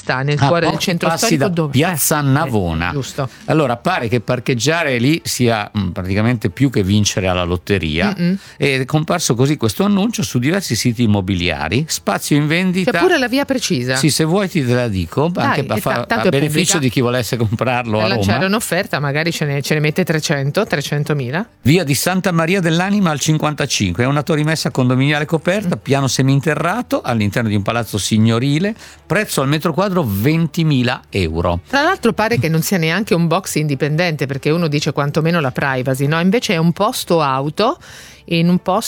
sta nel cuore del centro storico, da Piazza Navona. Giusto. Allora pare che parcheggiare lì sia praticamente più che vincere alla lotteria. Ed è comparso così questo annuncio su diversi siti immobiliari, spazio in vendita. C'è pure la via precisa. Sì, se vuoi ti la dico, dai, anche a beneficio di chi volesse comprarlo a Roma. Lanciare un'offerta, magari ce ne mette 300.000. Via di Santa Maria dell'Anima al 55, è una torrimessa condominiale coperta, piano seminterrato all'interno di un palazzo signorile, prezzo al metro quadro 20.000 euro. Tra l'altro pare che non sia neanche un box indipendente, perché uno dice quantomeno la privacy, no? Invece è un posto auto in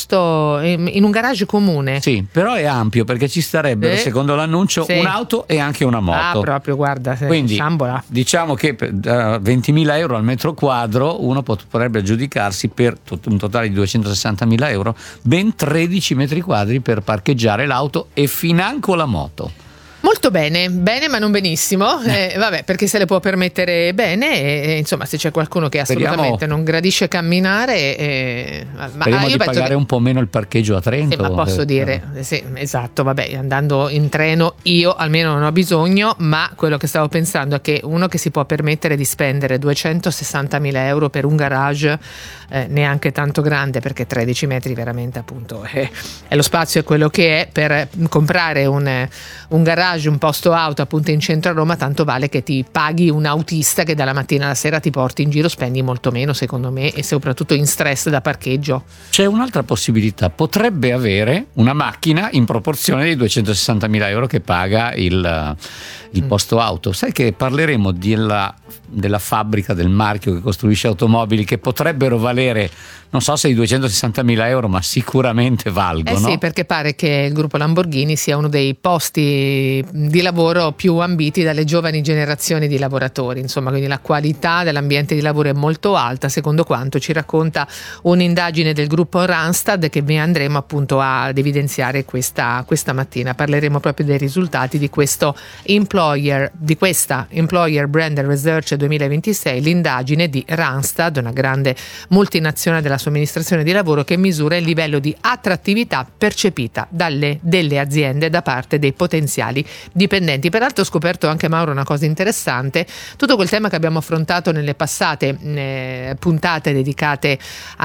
un garage comune. Sì, però è ampio, perché ci starebbero, secondo l'annuncio, un'auto e anche una moto. Proprio, guarda, quindi sciambola. Diciamo che per 20.000 euro al metro quadro uno potrebbe aggiudicarsi per un totale di 260.000 euro ben 13 metri quadri per parcheggiare l'auto e financo la moto. Molto bene ma non benissimo, vabbè, perché se le può permettere bene, insomma, se c'è qualcuno che assolutamente non gradisce camminare, speriamo di pagare un po' meno il parcheggio a Trento. Sì, ma posso dire, sì, esatto, vabbè, andando in treno io almeno non ho bisogno, ma quello che stavo pensando è che uno che si può permettere di spendere 260.000 euro per un garage neanche tanto grande, perché 13 metri veramente, appunto, è lo spazio, è quello che è, per comprare un garage, un posto auto appunto in centro a Roma, tanto vale che ti paghi un autista che dalla mattina alla sera ti porti in giro, spendi molto meno secondo me, e soprattutto in stress da parcheggio. C'è un'altra possibilità, potrebbe avere una macchina in proporzione dei 260.000 euro che paga il posto auto. Sai che parleremo della fabbrica, del marchio che costruisce automobili, che potrebbero valere, non so se i 260.000 euro, ma sicuramente valgono. Sì, perché pare che il gruppo Lamborghini sia uno dei posti di lavoro più ambiti dalle giovani generazioni di lavoratori, insomma, quindi la qualità dell'ambiente di lavoro è molto alta, secondo quanto ci racconta un'indagine del gruppo Randstad, che vi andremo appunto ad evidenziare questa mattina. Parleremo proprio dei risultati di questa Employer Brand Research 2026, l'indagine di Randstad, una grande multinazionale della somministrazione di lavoro, che misura il livello di attrattività percepita delle aziende da parte dei potenziali dipendenti. Peraltro ho scoperto anche, Mauro, una cosa interessante: tutto quel tema che abbiamo affrontato nelle passate puntate dedicate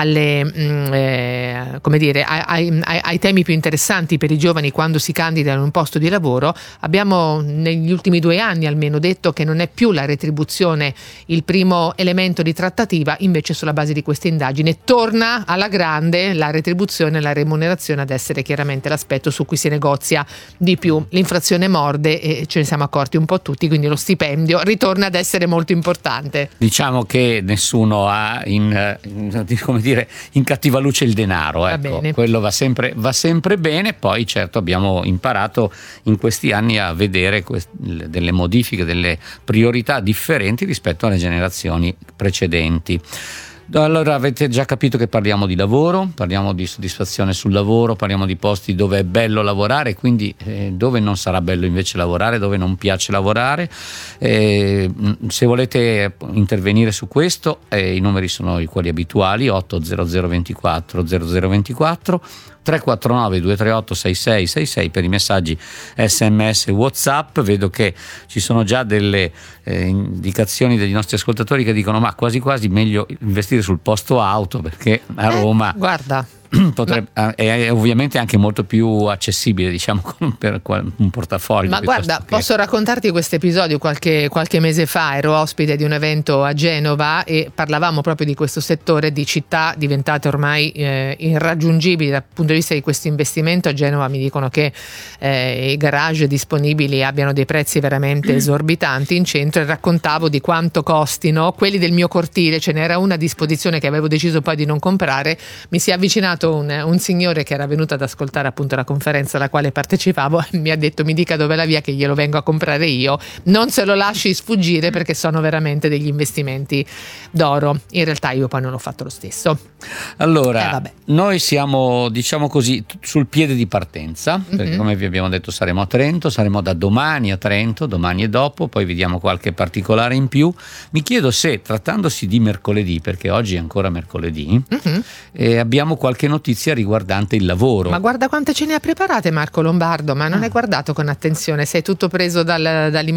alle ai temi più interessanti per i giovani quando si candidano in un posto di lavoro, abbiamo negli ultimi 2 anni almeno detto che non è più la retribuzione il primo elemento di trattativa. Invece sulla base di questa indagine torna alla grande la retribuzione, la remunerazione ad essere chiaramente l'aspetto su cui si negozia di più. L'inflazione morde e ce ne siamo accorti un po' tutti, quindi lo stipendio ritorna ad essere molto importante. Diciamo che nessuno ha in cattiva luce il denaro, ecco. Quello va sempre bene. Poi certo abbiamo imparato in questi anni a vedere delle modifiche, delle priorità differenti rispetto alle generazioni precedenti. Allora, avete già capito che parliamo di lavoro, parliamo di soddisfazione sul lavoro, parliamo di posti dove è bello lavorare, quindi dove non sarà bello invece lavorare, dove non piace lavorare. Se volete intervenire su questo, i numeri sono i quelli abituali: 800 24 0024, 349 238 6666 per i messaggi SMS WhatsApp. Vedo che ci sono già delle indicazioni degli nostri ascoltatori che dicono: ma quasi quasi meglio investire sul posto auto, perché a Roma guarda, è ovviamente anche molto più accessibile, diciamo, per un portafoglio. Ma guarda, posso raccontarti questo episodio? Qualche mese fa ero ospite di un evento a Genova e parlavamo proprio di questo settore di città diventate ormai irraggiungibili dal punto di vista di questo investimento. A Genova mi dicono che i garage disponibili abbiano dei prezzi veramente esorbitanti in centro, e raccontavo di quanto costino quelli del mio cortile. Ce n'era una a disposizione che avevo deciso poi di non comprare. Mi si è avvicinato un signore che era venuto ad ascoltare appunto la conferenza alla quale partecipavo e mi ha detto: mi dica dov'è la via che glielo vengo a comprare io, non se lo lasci sfuggire, perché sono veramente degli investimenti d'oro. In realtà io poi non ho fatto lo stesso. Allora, noi siamo, diciamo così, sul piede di partenza, perché come vi abbiamo detto saremo a Trento, saremo da domani a Trento, domani e dopo, poi vediamo qualche particolare in più. Mi chiedo se, trattandosi di mercoledì, perché oggi è ancora mercoledì, abbiamo qualche notizia riguardante il lavoro. Ma guarda quante ce ne ha preparate Marco Lombardo, ma non hai guardato con attenzione, sei tutto preso dall'immagine